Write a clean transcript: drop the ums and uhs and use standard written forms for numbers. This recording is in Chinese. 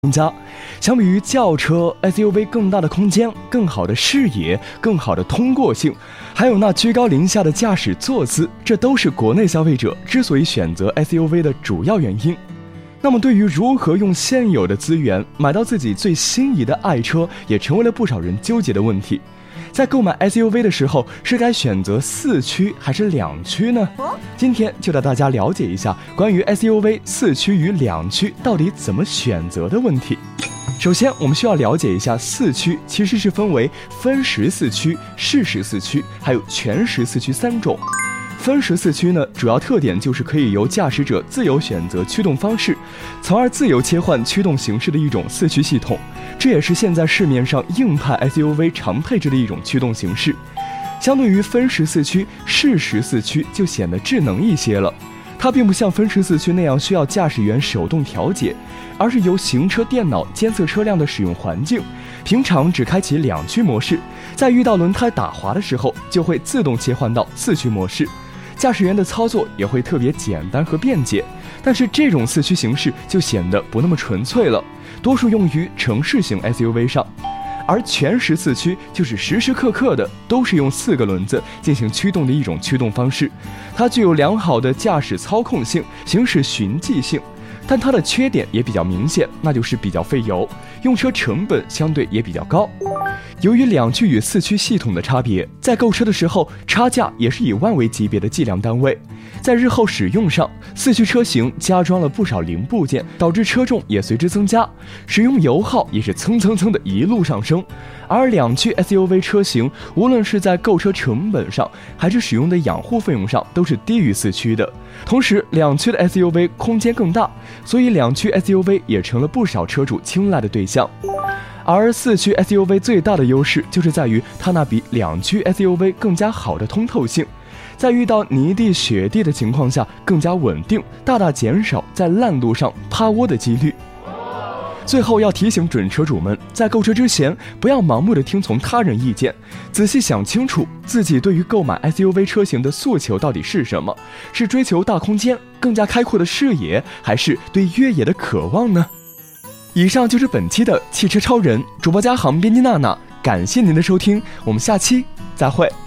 家。相比于轿车 SUV 更大的空间、更好的视野、更好的通过性，还有那居高临下的驾驶坐姿，这都是国内消费者之所以选择 SUV 的主要原因。那么对于如何用现有的资源买到自己最心仪的爱车，也成为了不少人纠结的问题。在购买 SUV 的时候，是该选择4驱还是2驱呢？今天就带大家了解一下关于 SUV 4驱与2驱到底怎么选择的问题。首先，我们需要了解一下4驱其实是分为分时4驱、适时4驱，还有全时4驱3种。分时4驱呢，主要特点就是可以由驾驶者自由选择驱动方式，从而自由切换驱动形式的一种4驱系统。这也是现在市面上硬派 SUV 常配置的一种驱动形式。相对于分时4驱，适时4驱就显得智能一些了。它并不像分时4驱那样需要驾驶员手动调节，而是由行车电脑监测车辆的使用环境，平常只开启2驱模式，在遇到轮胎打滑的时候，就会自动切换到4驱模式。驾驶员的操作也会特别简单和便捷，但是这种4驱形式就显得不那么纯粹了，多数用于城市型 SUV 上。而全时4驱就是时时刻刻的都是用4个轮子进行驱动的一种驱动方式，它具有良好的驾驶操控性、行驶循迹性，但它的缺点也比较明显，那就是比较费油，用车成本相对也比较高。由于2驱与4驱系统的差别，在购车的时候差价也是以万为级别的计量单位。在日后使用上，4驱车型加装了不少零部件，导致车重也随之增加，使用油耗也是蹭的一路上升。而2驱 SUV 车型无论是在购车成本上还是使用的养护费用上都是低于4驱的。同时2驱的 SUV 空间更大，所以2驱 SUV 也成了不少车主青睐的对象。而4驱 SUV 最大的优势就是在于它那比2驱 SUV 更加好的通透性，在遇到泥地、雪地的情况下更加稳定，大大减少在烂路上趴窝的几率。最后要提醒准车主们，在购车之前不要盲目的听从他人意见，仔细想清楚自己对于购买 SUV 车型的诉求到底是什么，是追求大空间、更加开阔的视野，还是对越野的渴望呢？以上就是本期的汽车超人，主播嘉航，编辑娜娜，感谢您的收听，我们下期再会。